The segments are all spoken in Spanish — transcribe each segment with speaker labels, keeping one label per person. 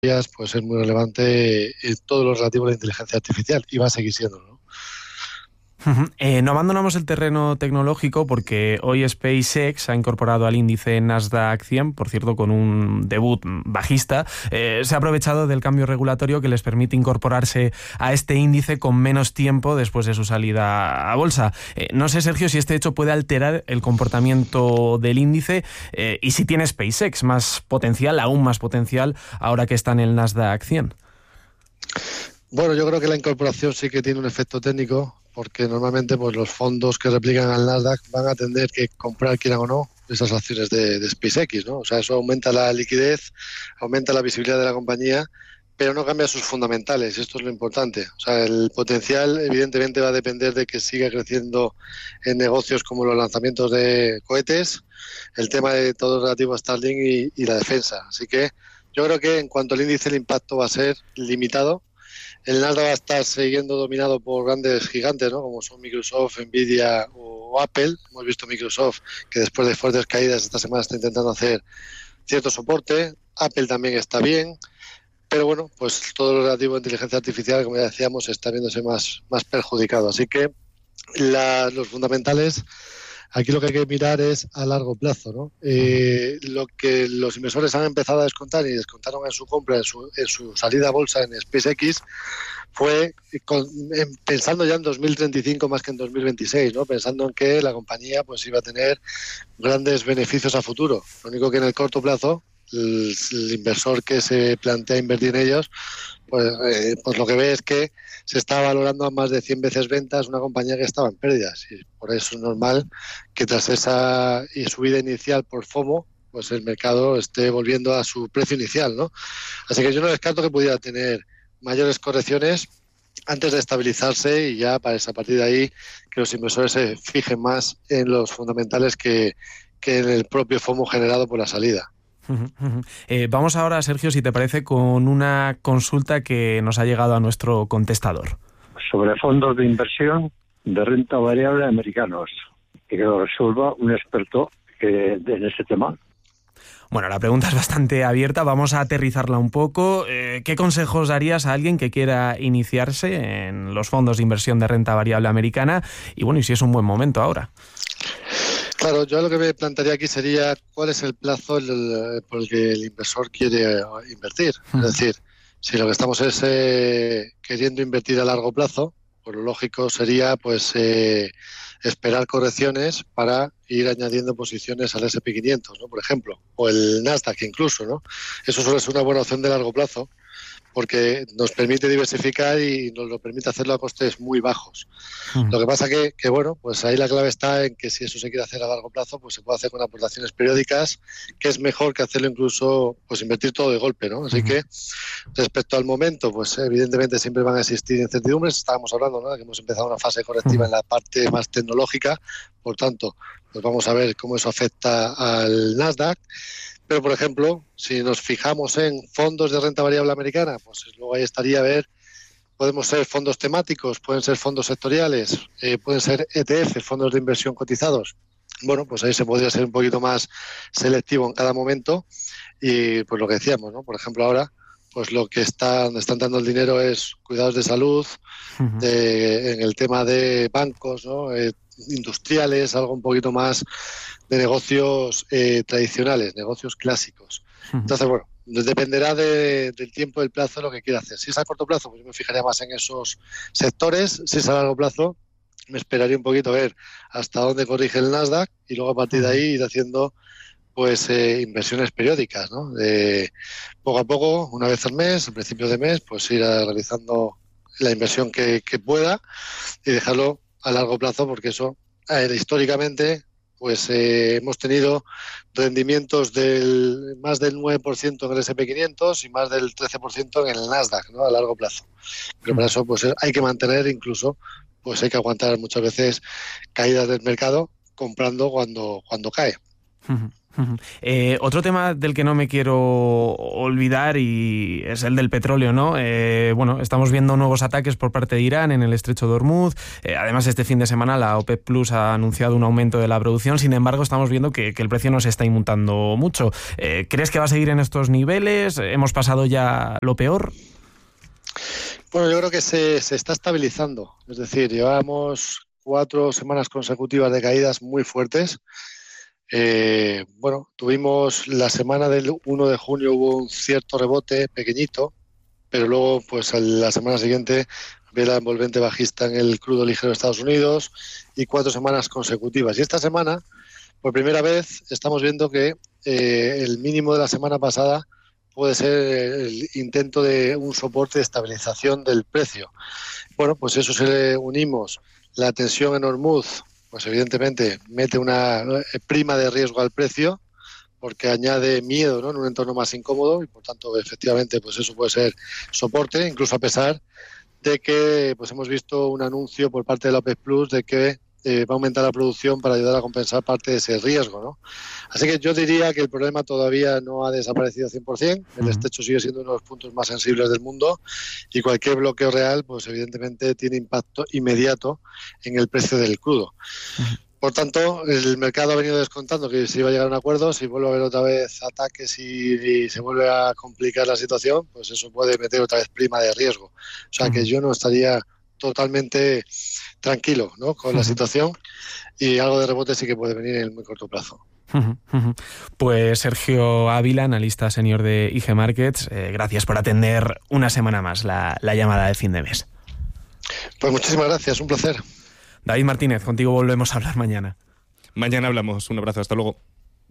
Speaker 1: pues es muy relevante en todo lo relativo a la inteligencia artificial y va a seguir siendo, ¿no?
Speaker 2: No abandonamos el terreno tecnológico porque hoy SpaceX ha incorporado al índice Nasdaq 100, por cierto, con un debut bajista. Se ha aprovechado del cambio regulatorio que les permite incorporarse a este índice con menos tiempo después de su salida a bolsa. No sé, Sergio, si este hecho puede alterar el comportamiento del índice y si tiene SpaceX más potencial, aún más potencial, ahora que está en el Nasdaq 100.
Speaker 1: Bueno, yo creo que la incorporación sí que tiene un efecto técnico, porque normalmente pues los fondos que replican al Nasdaq van a tener que comprar, quieran o no, esas acciones de SpaceX, ¿no? O sea, eso aumenta la liquidez, aumenta la visibilidad de la compañía, pero no cambia sus fundamentales, y esto es lo importante. O sea, el potencial evidentemente va a depender de que siga creciendo en negocios como los lanzamientos de cohetes, el tema de todo relativo a Starlink y la defensa. Así que yo creo que en cuanto al índice el impacto va a ser limitado. El Nasdaq va a estar siguiendo dominado por grandes gigantes, ¿no? Como son Microsoft, Nvidia o Apple. Hemos visto Microsoft que después de fuertes caídas esta semana está intentando hacer cierto soporte. Apple también está bien, pero bueno, pues todo lo relativo a inteligencia artificial, como ya decíamos, está viéndose más perjudicado. Así que los fundamentales, aquí lo que hay que mirar es a largo plazo, ¿no? Lo que los inversores han empezado a descontar y descontaron en su compra, en su salida a bolsa en SpaceX, fue pensando ya en 2035 más que en 2026, ¿no? Pensando en que la compañía pues iba a tener grandes beneficios a futuro. Lo único que en el corto plazo, el inversor que se plantea invertir en ellos, pues lo que ve es que se está valorando a más de 100 veces ventas una compañía que estaba en pérdidas. Y por eso es normal que tras esa subida inicial por FOMO, pues el mercado esté volviendo a su precio inicial, ¿no? Así que yo no descarto que pudiera tener mayores correcciones antes de estabilizarse y ya para a partir de ahí que los inversores se fijen más en los fundamentales que en el propio FOMO generado por la salida.
Speaker 2: Vamos ahora, Sergio, si te parece, con una consulta que nos ha llegado a nuestro contestador.
Speaker 3: Sobre fondos de inversión de renta variable americanos, y que lo resuelva un experto en ese tema.
Speaker 2: Bueno, la pregunta es bastante abierta, vamos a aterrizarla un poco. ¿Qué consejos darías a alguien que quiera iniciarse en los fondos de inversión de renta variable americana? Y bueno, y si es un buen momento ahora.
Speaker 1: Claro, yo lo que me plantearía aquí sería cuál es el plazo por el que el inversor quiere invertir. Es decir, si lo que estamos es queriendo invertir a largo plazo, pues lo lógico sería pues esperar correcciones para ir añadiendo posiciones al S&P 500, ¿no? Por ejemplo, o el Nasdaq incluso, ¿no? Eso suele ser una buena opción de largo plazo, porque nos permite diversificar y nos lo permite hacerlo a costes muy bajos. Lo que pasa que bueno, pues ahí la clave está en que si eso se quiere hacer a largo plazo, pues se puede hacer con aportaciones periódicas, que es mejor que hacerlo incluso, pues invertir todo de golpe, ¿no? Así que respecto al momento, pues evidentemente siempre van a existir incertidumbres. Estábamos hablando, ¿no?, de que hemos empezado una fase correctiva en la parte más tecnológica, por tanto, pues vamos a ver cómo eso afecta al Nasdaq. Pero, por ejemplo, si nos fijamos en fondos de renta variable americana, pues luego ahí estaría a ver, podemos ser fondos temáticos, pueden ser fondos sectoriales, pueden ser ETF, fondos de inversión cotizados. Bueno, pues ahí se podría ser un poquito más selectivo en cada momento y pues lo que decíamos, ¿no? Por ejemplo, ahora, pues lo que están dando el dinero es cuidados de salud, en el tema de bancos, ¿no?, industriales, algo un poquito más de negocios tradicionales, negocios clásicos. Entonces, bueno, dependerá del tiempo, del plazo, lo que quiera hacer. Si es a corto plazo, pues yo me fijaría más en esos sectores. Si es a largo plazo, me esperaría un poquito a ver hasta dónde corrige el Nasdaq y luego a partir de ahí ir haciendo pues inversiones periódicas, ¿no? De poco a poco, una vez al mes, al principio de mes, pues ir realizando la inversión que pueda y dejarlo a largo plazo, porque eso históricamente pues hemos tenido rendimientos del más del 9% en el S&P 500 y más del 13% en el Nasdaq, ¿no?, a largo plazo. Pero para eso pues hay que mantener, incluso pues hay que aguantar muchas veces caídas del mercado comprando cuando cae.
Speaker 2: Otro tema del que no me quiero olvidar y es el del petróleo, ¿no? Estamos viendo nuevos ataques por parte de Irán en el estrecho de Hormuz. Además, este fin de semana la OPEP Plus ha anunciado un aumento de la producción. Sin embargo, estamos viendo que el precio no se está inmutando mucho. ¿Crees que va a seguir en estos niveles? ¿Hemos pasado ya lo peor?
Speaker 1: Bueno, yo creo que se está estabilizando. Es decir, llevamos 4 semanas consecutivas de caídas muy fuertes. Tuvimos la semana del 1 de junio, hubo un cierto rebote pequeñito, pero luego, pues la semana siguiente, ve la envolvente bajista en el crudo ligero de Estados Unidos y 4 semanas consecutivas. Y esta semana, por primera vez, estamos viendo que el mínimo de la semana pasada puede ser el intento de un soporte de estabilización del precio. Bueno, pues eso se le unimos la tensión en Hormuz, pues evidentemente mete una prima de riesgo al precio porque añade miedo, ¿no?, en un entorno más incómodo y por tanto efectivamente pues eso puede ser soporte, incluso a pesar de que pues hemos visto un anuncio por parte de la OPEP Plus de que va a aumentar la producción para ayudar a compensar parte de ese riesgo, ¿no? Así que yo diría que el problema todavía no ha desaparecido 100%, el estrecho sigue siendo uno de los puntos más sensibles del mundo y cualquier bloqueo real, pues evidentemente tiene impacto inmediato en el precio del crudo. Por tanto, el mercado ha venido descontando que si va a llegar a un acuerdo, si vuelve a haber otra vez ataques y se vuelve a complicar la situación, pues eso puede meter otra vez prima de riesgo. O sea que yo no estaría totalmente tranquilo, ¿no?, con la situación, y algo de rebote sí que puede venir en el muy corto plazo.
Speaker 2: Pues Sergio Ávila, analista senior de IG Markets, gracias por atender una semana más la llamada de fin de mes.
Speaker 1: Pues muchísimas gracias, un placer.
Speaker 2: David Martínez, contigo volvemos a hablar mañana.
Speaker 4: Mañana hablamos, un abrazo, hasta luego.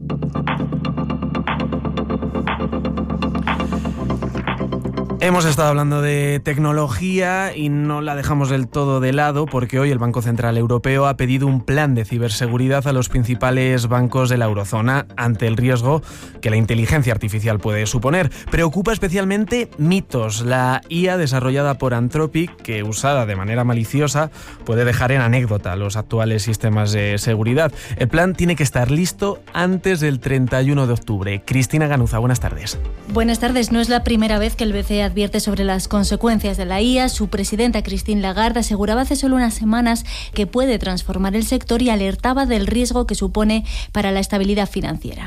Speaker 2: Hemos estado hablando de tecnología y no la dejamos del todo de lado porque hoy el Banco Central Europeo ha pedido un plan de ciberseguridad a los principales bancos de la eurozona ante el riesgo que la inteligencia artificial puede suponer. Preocupa especialmente Mythos, la IA desarrollada por Anthropic que, usada de manera maliciosa, puede dejar en anécdota los actuales sistemas de seguridad. El plan tiene que estar listo antes del 31 de octubre. Cristina Ganuza, buenas tardes.
Speaker 5: Buenas tardes. No es la primera vez que el BCE advierte sobre las consecuencias de la IA. Su presidenta Christine Lagarde aseguraba hace solo unas semanas que puede transformar el sector y alertaba del riesgo que supone para la estabilidad financiera.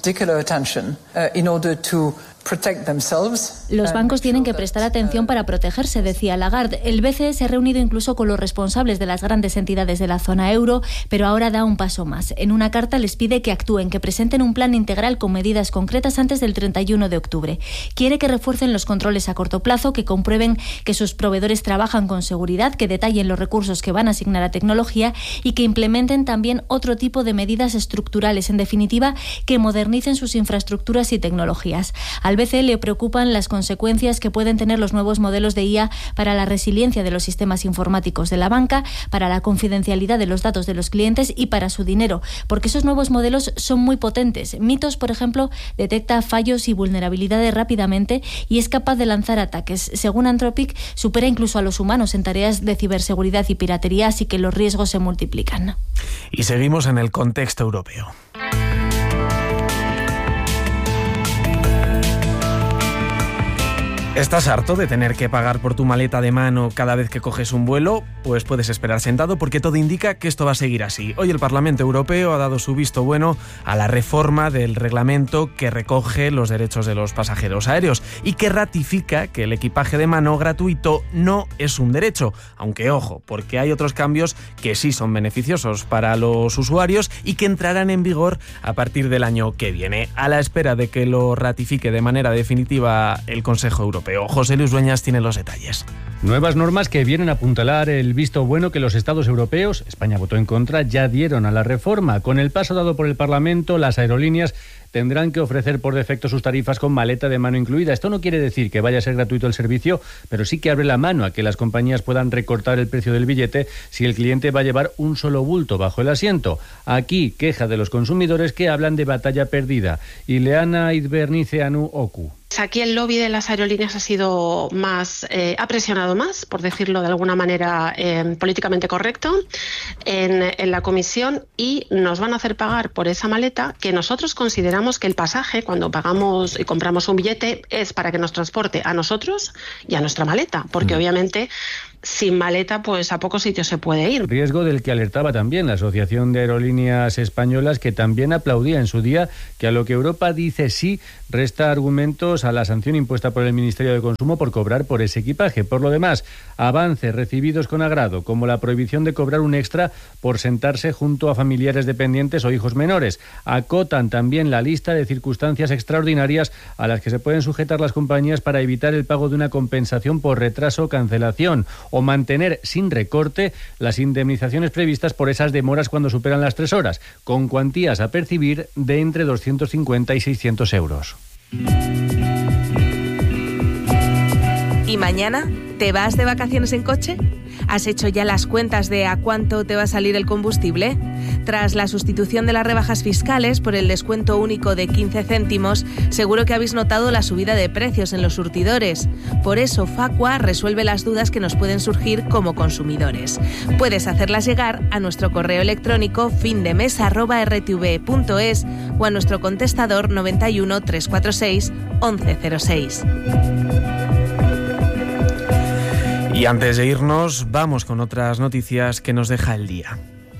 Speaker 5: Los bancos tienen que prestar atención para protegerse, decía Lagarde. El BCE se ha reunido incluso con los responsables de las grandes entidades de la zona euro, pero ahora da un paso más. En una carta les pide que actúen, que presenten un plan integral con medidas concretas antes del 31 de octubre. Quiere que refuercen los controles a corto plazo, que comprueben que sus proveedores trabajan con seguridad, que detallen los recursos que van a asignar a tecnología y que implementen también otro tipo de medidas estructurales. En definitiva, que modernicen sus infraestructuras y tecnologías. Al BCE le preocupan las consecuencias que pueden tener los nuevos modelos de IA para la resiliencia de los sistemas informáticos de la banca, para la confidencialidad de los datos de los clientes y para su dinero, porque esos nuevos modelos son muy potentes. Mythos, por ejemplo, detecta fallos y vulnerabilidades rápidamente y es capaz de lanzar ataques. Según Anthropic, supera incluso a los humanos en tareas de ciberseguridad y piratería, así que los riesgos se multiplican.
Speaker 2: Y seguimos en el contexto europeo. ¿Estás harto de tener que pagar por tu maleta de mano cada vez que coges un vuelo? Pues puedes esperar sentado porque todo indica que esto va a seguir así. Hoy el Parlamento Europeo ha dado su visto bueno a la reforma del reglamento que recoge los derechos de los pasajeros aéreos y que ratifica que el equipaje de mano gratuito no es un derecho. Aunque ojo, porque hay otros cambios que sí son beneficiosos para los usuarios y que entrarán en vigor a partir del año que viene, a la espera de que lo ratifique de manera definitiva el Consejo Europeo. José Luis Dueñas tiene los detalles.
Speaker 6: Nuevas normas que vienen a apuntalar el visto bueno que los Estados europeos, España votó en contra, ya dieron a la reforma. Con el paso dado por el Parlamento, las aerolíneas tendrán que ofrecer por defecto sus tarifas con maleta de mano incluida. Esto no quiere decir que vaya a ser gratuito el servicio, pero sí que abre la mano a que las compañías puedan recortar el precio del billete si el cliente va a llevar un solo bulto bajo el asiento. Aquí, queja de los consumidores que hablan de batalla perdida. Ileana Izberniceanu Oku.
Speaker 7: Pues aquí el lobby de las aerolíneas ha sido más, ha presionado más, por decirlo de alguna manera políticamente correcto, en la comisión, y nos van a hacer pagar por esa maleta, que nosotros consideramos que el pasaje, cuando pagamos y compramos un billete, es para que nos transporte a nosotros y a nuestra maleta, porque obviamente sin maleta pues a pocos sitios se puede ir.
Speaker 6: Riesgo del que alertaba también la Asociación de Aerolíneas Españolas, que también aplaudía en su día que a lo que Europa dice sí, resta argumentos a la sanción impuesta por el Ministerio de Consumo por cobrar por ese equipaje. Por lo demás, avances recibidos con agrado, como la prohibición de cobrar un extra por sentarse junto a familiares dependientes o hijos menores. Acotan también la lista de circunstancias extraordinarias a las que se pueden sujetar las compañías para evitar el pago de una compensación por retraso o cancelación, o mantener sin recorte las indemnizaciones previstas por esas demoras cuando superan las 3 horas, con cuantías a percibir de entre 250 y 600 euros.
Speaker 8: ¿Y mañana? ¿Te vas de vacaciones en coche? ¿Has hecho ya las cuentas de a cuánto te va a salir el combustible? Tras la sustitución de las rebajas fiscales por el descuento único de 15 céntimos, seguro que habéis notado la subida de precios en los surtidores. Por eso, Facua resuelve las dudas que nos pueden surgir como consumidores. Puedes hacerlas llegar a nuestro correo electrónico findemes@rtv.es o a nuestro contestador 91 346 1106.
Speaker 2: Y antes de irnos, vamos con otras noticias que nos deja el día.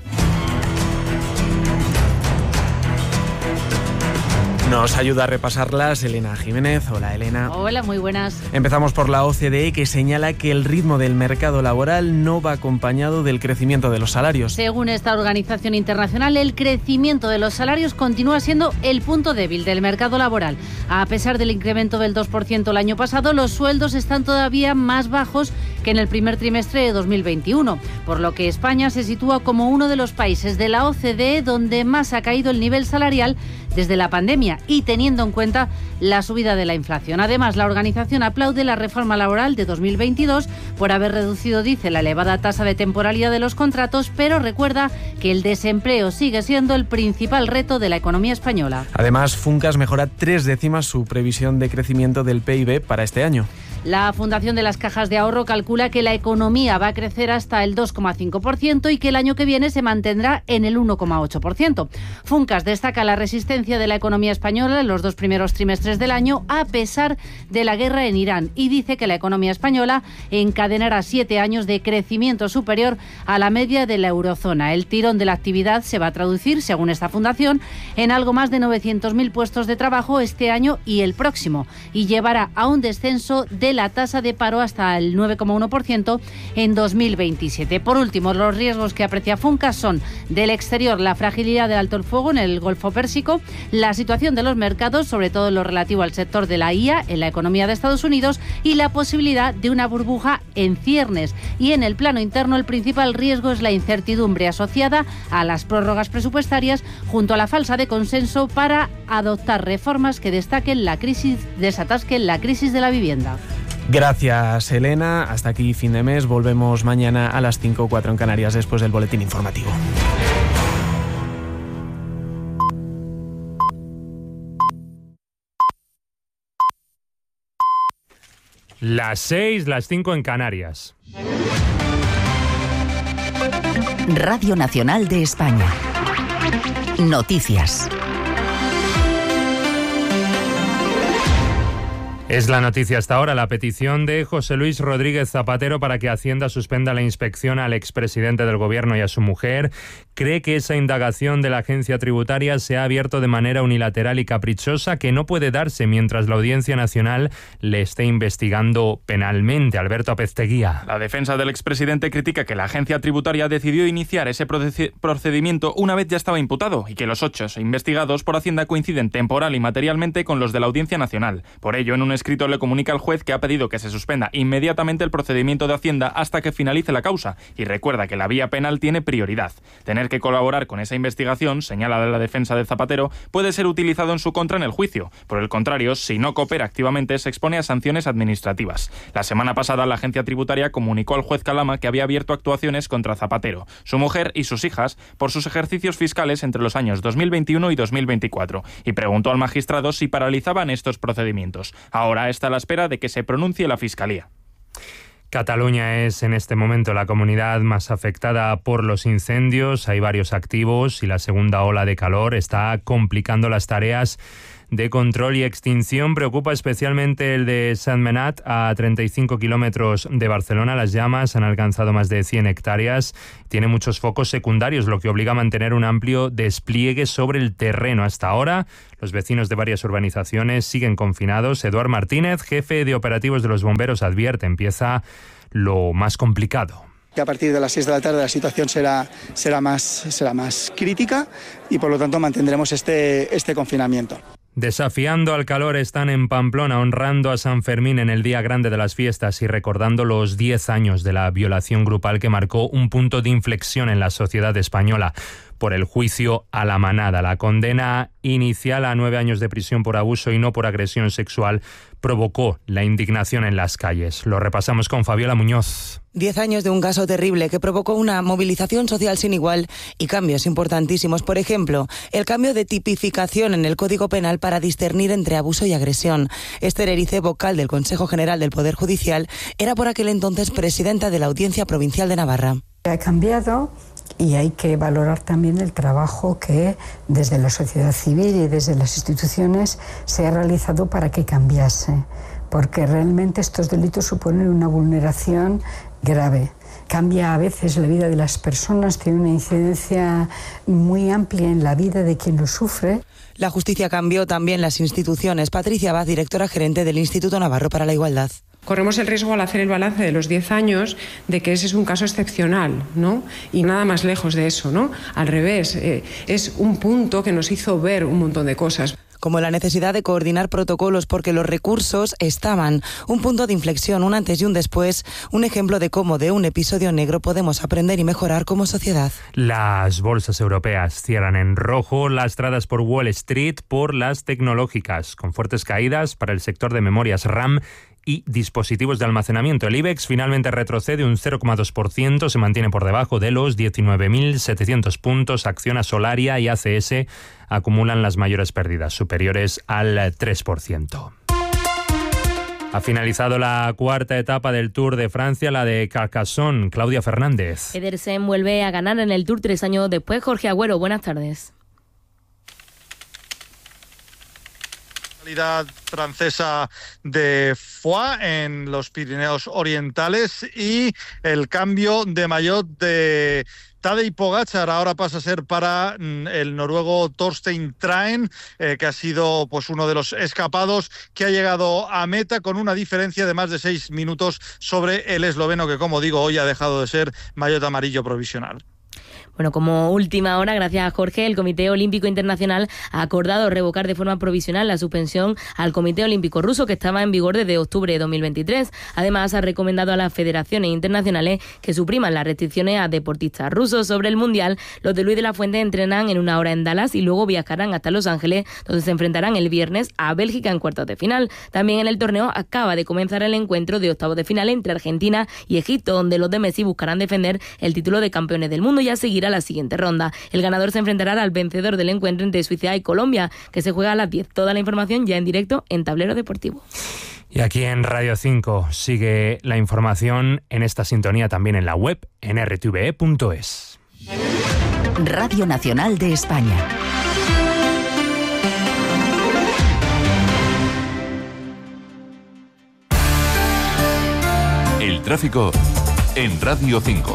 Speaker 2: Nos ayuda a repasarlas Elena Jiménez. Hola, Elena.
Speaker 9: Hola, muy buenas.
Speaker 2: Empezamos por la OCDE, que señala que el ritmo del mercado laboral no va acompañado del crecimiento de los salarios.
Speaker 9: Según esta organización internacional, el crecimiento de los salarios continúa siendo el punto débil del mercado laboral. A pesar del incremento del 2% el año pasado, los sueldos están todavía más bajos que en el primer trimestre de 2021, por lo que España se sitúa como uno de los países de la OCDE donde más ha caído el nivel salarial desde la pandemia, y teniendo en cuenta la subida de la inflación. Además, la organización aplaude la reforma laboral de 2022 por haber reducido, dice, la elevada tasa de temporalidad de los contratos, pero recuerda que el desempleo sigue siendo el principal reto de la economía española.
Speaker 2: Además, Funcas mejora 3 décimas su previsión de crecimiento del PIB para este año.
Speaker 9: La Fundación de las Cajas de Ahorro calcula que la economía va a crecer hasta el 2,5% y que el año que viene se mantendrá en el 1,8%. Funcas destaca la resistencia de la economía española en los 2 primeros trimestres del año, a pesar de la guerra en Irán, y dice que la economía española encadenará 7 años de crecimiento superior a la media de la eurozona. El tirón de la actividad se va a traducir, según esta fundación, en algo más de 900.000 puestos de trabajo este año y el próximo, y llevará a un descenso de la tasa de paro hasta el 9,1% en 2027. Por último, los riesgos que aprecia Funcas son del exterior: la fragilidad del alto el fuego en el Golfo Pérsico, la situación de los mercados, sobre todo en lo relativo al sector de la IA en la economía de Estados Unidos, y la posibilidad de una burbuja en ciernes. Y en el plano interno, el principal riesgo es la incertidumbre asociada a las prórrogas presupuestarias, junto a la falta de consenso para adoptar reformas que desatasquen la crisis de la vivienda.
Speaker 2: Gracias, Elena. Hasta aquí Fin de Mes. Volvemos mañana a las 5:04 en Canarias, después del boletín informativo.
Speaker 10: Las 6, las 5 en Canarias.
Speaker 11: Radio Nacional de España. Noticias.
Speaker 10: Es la noticia hasta ahora, la petición de José Luis Rodríguez Zapatero para que Hacienda suspenda la inspección al expresidente del Gobierno y a su mujer. Cree que esa indagación de la agencia tributaria se ha abierto de manera unilateral y caprichosa, que no puede darse mientras la Audiencia Nacional le esté investigando penalmente. Alberto Apezteguía.
Speaker 12: La defensa del expresidente critica que la agencia tributaria decidió iniciar ese procedimiento una vez ya estaba imputado, y que los 8 investigados por Hacienda coinciden temporal y materialmente con los de la Audiencia Nacional. Por ello, en un escrito le comunica al juez que ha pedido que se suspenda inmediatamente el procedimiento de Hacienda hasta que finalice la causa, y recuerda que la vía penal tiene prioridad. Tener que colaborar con esa investigación, señala la defensa de Zapatero, puede ser utilizado en su contra en el juicio. Por el contrario, si no coopera activamente, se expone a sanciones administrativas. La semana pasada, la agencia tributaria comunicó al juez Calama que había abierto actuaciones contra Zapatero, su mujer y sus hijas por sus ejercicios fiscales entre los años 2021 y 2024, y preguntó al magistrado si paralizaban estos procedimientos. Ahora Ahora está a la espera de que se pronuncie la Fiscalía.
Speaker 10: Cataluña es en este momento la comunidad más afectada por los incendios. Hay varios activos y la segunda ola de calor está complicando las tareas de control y extinción. Preocupa especialmente el de Sentmenat, a 35 kilómetros de Barcelona. Las llamas han alcanzado más de 100 hectáreas. Tiene muchos focos secundarios, lo que obliga a mantener un amplio despliegue sobre el terreno. Hasta ahora, los vecinos de varias urbanizaciones siguen confinados. Eduard Martínez, jefe de operativos de los bomberos, advierte: empieza lo más complicado.
Speaker 13: Que a partir de las 6 de la tarde la situación será más crítica y por lo tanto mantendremos este confinamiento.
Speaker 10: Desafiando al calor están en Pamplona, honrando a San Fermín en el día grande de las fiestas y recordando los 10 años de la violación grupal que marcó un punto de inflexión en la sociedad española por el juicio a la manada. La condena inicial a 9 años de prisión por abuso y no por agresión sexual provocó la indignación en las calles. Lo repasamos con Fabiola Muñoz.
Speaker 14: 10 años de un caso terrible que provocó una movilización social sin igual y cambios importantísimos. Por ejemplo, el cambio de tipificación en el Código Penal para discernir entre abuso y agresión. Esther Erice, vocal del Consejo General del Poder Judicial, era por aquel entonces presidenta de la Audiencia Provincial de Navarra.
Speaker 15: Ha cambiado y hay que valorar también el trabajo que desde la sociedad civil y desde las instituciones se ha realizado para que cambiase, porque realmente estos delitos suponen una vulneración grave. Cambia a veces la vida de las personas, tiene una incidencia muy amplia en la vida de quien lo sufre.
Speaker 14: La justicia cambió también las instituciones. Patricia Abad, directora gerente del Instituto Navarro para la Igualdad.
Speaker 16: Corremos el riesgo al hacer el balance de los 10 años de que ese es un caso excepcional, ¿no? Y nada más lejos de eso, ¿no? Al revés, es un punto que nos hizo ver un montón de cosas.
Speaker 14: Como la necesidad de coordinar protocolos porque los recursos estaban. Un punto de inflexión, un antes y un después, un ejemplo de cómo de un episodio negro podemos aprender y mejorar como sociedad.
Speaker 10: Las bolsas europeas cierran en rojo, lastradas por Wall Street por las tecnológicas, con fuertes caídas para el sector de memorias RAM y dispositivos de almacenamiento. El IBEX finalmente retrocede un 0,2%, se mantiene por debajo de los 19.700 puntos. Acciona, Solaria y ACS acumulan las mayores pérdidas, superiores al 3%. Ha finalizado la cuarta etapa del Tour de Francia, la de Carcassonne. Claudia Fernández.
Speaker 17: Pedersen vuelve a ganar en el Tour 3 años después. Jorge Agüero, buenas tardes.
Speaker 18: Francesa de Foix en los Pirineos Orientales y el cambio de maillot de Tadej Pogačar ahora pasa a ser para el noruego Torstein Traen, que ha sido pues uno de los escapados que ha llegado a meta con una diferencia de más de 6 minutos sobre el esloveno, que como digo hoy ha dejado de ser maillot amarillo provisional.
Speaker 17: Bueno, como última hora, gracias a Jorge, el Comité Olímpico Internacional ha acordado revocar de forma provisional la suspensión al Comité Olímpico Ruso, que estaba en vigor desde octubre de 2023. Además, ha recomendado a las federaciones internacionales que supriman las restricciones a deportistas rusos. Sobre el Mundial, los de Luis de la Fuente entrenan en una hora en Dallas y luego viajarán hasta Los Ángeles, donde se enfrentarán el viernes a Bélgica en cuartos de final. También en el torneo acaba de comenzar el encuentro de octavos de final entre Argentina y Egipto, donde los de Messi buscarán defender el título de campeones del mundo y a seguir a la siguiente ronda. El ganador se enfrentará al vencedor del encuentro entre Suiza y Colombia, que se juega a las 10. Toda la información ya en directo en Tablero Deportivo.
Speaker 10: Y aquí en Radio 5 sigue la información en esta sintonía también en la web, en rtve.es.
Speaker 11: Radio Nacional de España.
Speaker 19: El tráfico en Radio 5.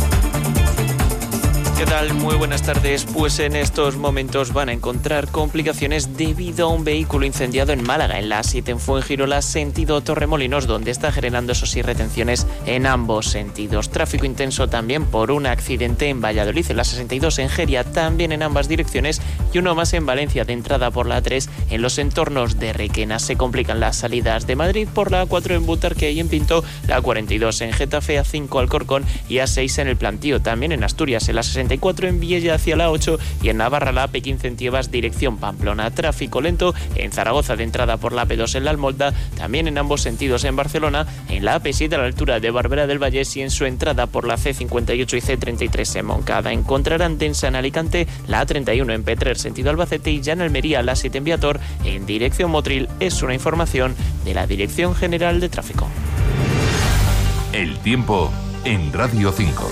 Speaker 20: ¿Qué tal? Muy buenas tardes. Pues en estos momentos van a encontrar complicaciones debido a un vehículo incendiado en Málaga, en la A7 en Fuengirola, sentido Torremolinos, donde está generando, eso sí, retenciones en ambos sentidos. Tráfico intenso también por un accidente en Valladolid, en la 62 en Geria, también en ambas direcciones, y uno más en Valencia, de entrada por la A3 en los entornos de Requena. Se complican las salidas de Madrid por la A4 en Butarque y en Pinto, la A42 en Getafe, A5 Alcorcón y A6 en el Plantío. También en Asturias, en la 60 A34 en Viella hacia la 8 y en Navarra la AP15 en Tiebas dirección Pamplona. Tráfico lento en Zaragoza de entrada por la AP2 en la Almolda, también en ambos sentidos en Barcelona, en la AP7 a la altura de Barberá del Vallés y en su entrada por la C58 y C33 en Moncada. Encontrarán densa en Alicante, la A31 en Petrer sentido Albacete y ya en Almería la 7 en Viator en dirección Motril. Es una información de la Dirección General de Tráfico.
Speaker 19: El tiempo en Radio 5.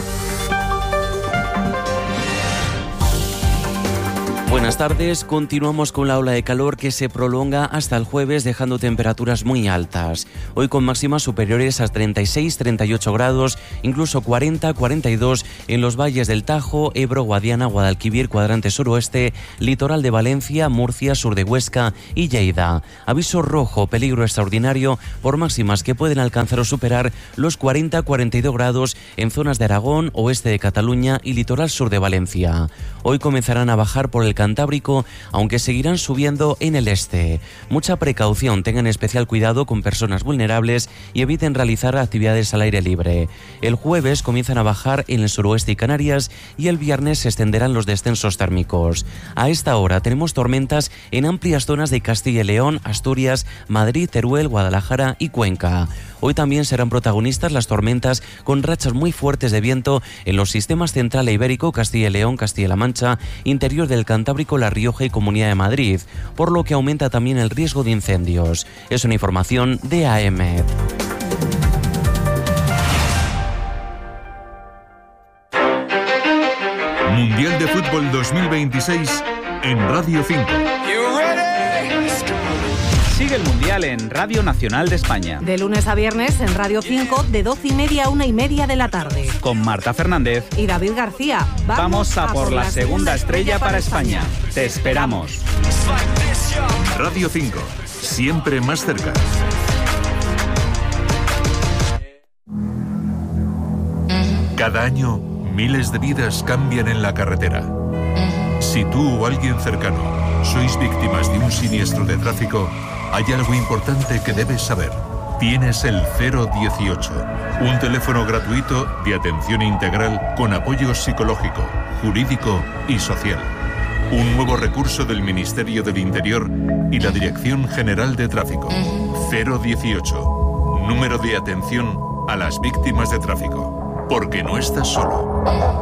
Speaker 21: Buenas tardes, continuamos con la ola de calor que se prolonga hasta el jueves dejando temperaturas muy altas. Hoy con máximas superiores a 36-38 grados, incluso 40-42 en los valles del Tajo, Ebro, Guadiana, Guadalquivir, cuadrante suroeste, litoral de Valencia, Murcia, sur de Huesca y Lleida. Aviso rojo, peligro extraordinario por máximas que pueden alcanzar o superar los 40-42 grados en zonas de Aragón, oeste de Cataluña y litoral sur de Valencia. Hoy comenzarán a bajar por el Cantábrico, aunque seguirán subiendo en el este. Mucha precaución, tengan especial cuidado con personas vulnerables y eviten realizar actividades al aire libre. El jueves comienzan a bajar en el suroeste y Canarias y el viernes se extenderán los descensos térmicos. A esta hora tenemos tormentas en amplias zonas de Castilla y León, Asturias, Madrid, Teruel, Guadalajara y Cuenca. Hoy también serán protagonistas las tormentas con rachas muy fuertes de viento en los sistemas central e ibérico, Castilla y León, Castilla-La Mancha, interior del Cantábrico, La Rioja y Comunidad de Madrid, por lo que aumenta también el riesgo de incendios. Es una información de AEMET.
Speaker 19: Mundial de Fútbol 2026 en Radio 5.
Speaker 22: Sigue el Mundial en Radio Nacional de España.
Speaker 23: De lunes a viernes en Radio 5 de 12:30 a 1:30 de la tarde.
Speaker 22: Con Marta Fernández
Speaker 23: y David García.
Speaker 22: Vamos a por la segunda estrella para España. Te esperamos.
Speaker 19: Radio 5, siempre más cerca. Cada año, miles de vidas cambian en la carretera. Si tú o alguien cercano sois víctimas de un siniestro de tráfico, hay algo importante que debes saber. Tienes el 018, un teléfono gratuito de atención integral con apoyo psicológico, jurídico y social. Un nuevo recurso del Ministerio del Interior y la Dirección General de Tráfico. 018, número de atención a las víctimas de tráfico. Porque no estás solo.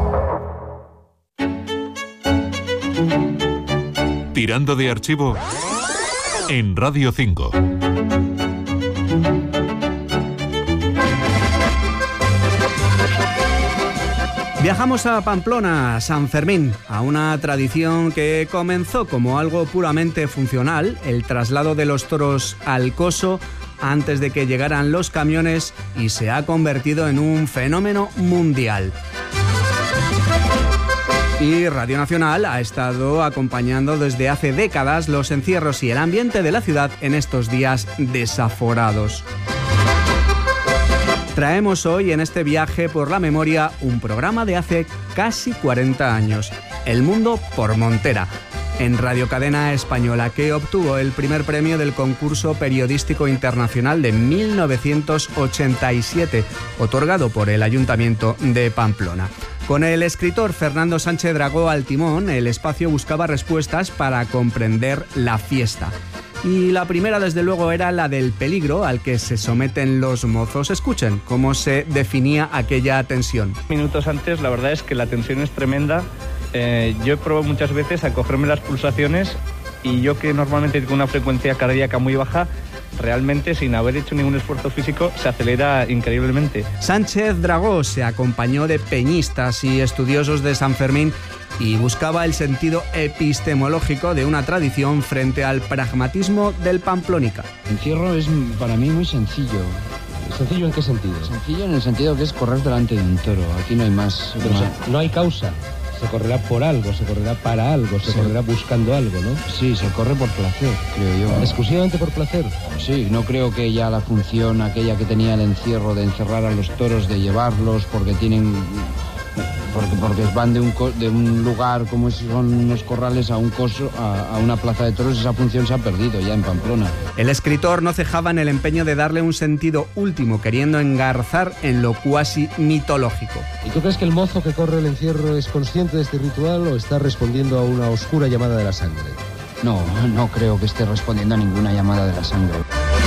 Speaker 19: Tirando de archivo en Radio 5.
Speaker 2: Viajamos a Pamplona, San Fermín, a una tradición que comenzó como algo puramente funcional, el traslado de los toros al coso antes de que llegaran los camiones, y se ha convertido en un fenómeno mundial. Y Radio Nacional ha estado acompañando desde hace décadas los encierros y el ambiente de la ciudad en estos días desaforados. Traemos hoy en este viaje por la memoria un programa de hace casi 40 años, El Mundo por Montera, en Radio Cadena Española, que obtuvo el primer premio del concurso periodístico internacional de 1987, otorgado por el Ayuntamiento de Pamplona. Con el escritor Fernando Sánchez Dragó al timón, el espacio buscaba respuestas para comprender la fiesta. Y la primera, desde luego, era la del peligro al que se someten los mozos. Escuchen cómo se definía aquella tensión.
Speaker 24: Minutos antes, la verdad es que la tensión es tremenda. Yo he probado muchas veces a cogerme las pulsaciones y yo, que normalmente tengo una frecuencia cardíaca muy baja, realmente, sin haber hecho ningún esfuerzo físico, se acelera increíblemente.
Speaker 2: Sánchez Dragó se acompañó de peñistas y estudiosos de San Fermín y buscaba el sentido epistemológico de una tradición frente al pragmatismo del Pamplónica.
Speaker 25: El encierro es para mí muy sencillo. ¿Sencillo en qué sentido? Sencillo en el sentido que es correr delante de un toro. Aquí no hay más. Pero no hay causa. Se correrá por algo, se correrá para algo, se correrá buscando algo, ¿no? Sí, se corre por placer, creo yo. ¿Exclusivamente por placer? Sí, no creo que ya la función aquella que tenía el encierro de encerrar a los toros, de llevarlos porque tienen Porque van de un lugar como son unos corrales a un coso, a una plaza de toros. Esa función se ha perdido ya en Pamplona.
Speaker 1: El escritor no cejaba en el empeño de darle un sentido último, queriendo engarzar en lo cuasi mitológico.
Speaker 3: ¿Y tú crees que el mozo que corre el encierro es consciente de este ritual o está respondiendo a una oscura llamada de la sangre?
Speaker 25: No creo que esté respondiendo a ninguna llamada de la sangre.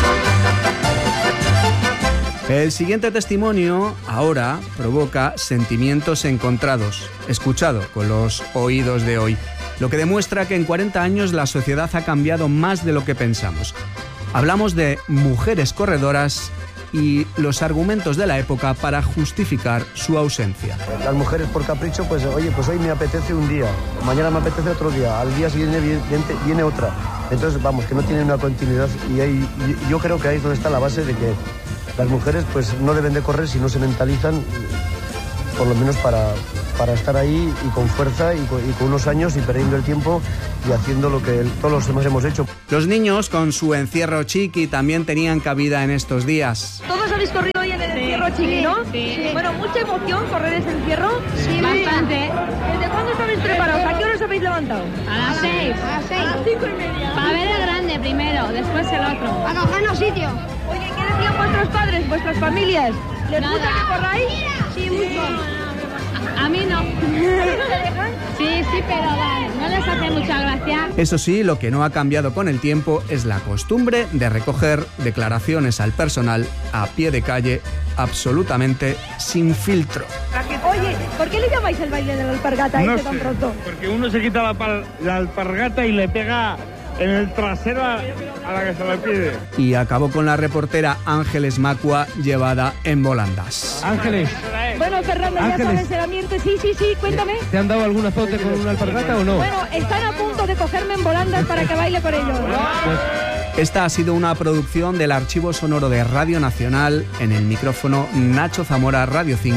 Speaker 1: El siguiente testimonio ahora provoca sentimientos encontrados, escuchado con los oídos de hoy, lo que demuestra que en 40 años la sociedad ha cambiado más de lo que pensamos. Hablamos de mujeres corredoras y los argumentos de la época para justificar su ausencia.
Speaker 4: Las mujeres por capricho, pues oye, pues hoy me apetece un día, mañana me apetece otro día, al día siguiente viene otra. Entonces, vamos, que no tienen una continuidad y yo creo que ahí es donde está la base de que las mujeres pues no deben de correr si no se mentalizan, por lo menos para estar ahí y con fuerza y con unos años y perdiendo el tiempo y haciendo lo que todos los demás hemos hecho.
Speaker 1: Los niños con su encierro chiqui también tenían cabida en estos días.
Speaker 5: Todos habéis corrido hoy en el encierro chiqui, ¿no?
Speaker 7: Sí.
Speaker 5: Bueno, ¿mucha emoción correr ese encierro?
Speaker 7: Sí, bastante.
Speaker 5: ¿Desde cuándo estabais preparados? ¿A qué hora os habéis levantado?
Speaker 7: A las 6.
Speaker 5: A las 6. A las 5:30.
Speaker 7: Para ver el grande primero, después el otro.
Speaker 5: A cogernos sitio. Oye, ¿qué decían vuestros padres, vuestras familias? ¿Les gusta que corráis?
Speaker 7: Sí, mucho. A mí no. Sí, pero no les hace mucha gracia.
Speaker 1: Eso sí, lo que no ha cambiado con el tiempo es la costumbre de recoger declaraciones al personal a pie de calle, absolutamente sin filtro.
Speaker 5: Oye, ¿por qué le llamáis el baile de la alpargata
Speaker 26: no
Speaker 5: tan pronto?
Speaker 26: Porque uno se quita la alpargata y le pega en el trasero a la que se le pide.
Speaker 1: Y acabó con la reportera Ángeles Macua llevada en volandas.
Speaker 26: Ángeles.
Speaker 5: Bueno, Fernando, ya sabes el ambiente. Sí, cuéntame.
Speaker 26: ¿Te han dado algún azote con una alpargata o no?
Speaker 5: Bueno, están a punto de cogerme en volandas para que baile con ellos.
Speaker 1: Pues esta ha sido una producción del Archivo Sonoro de Radio Nacional, en el micrófono Nacho Zamora, Radio 5.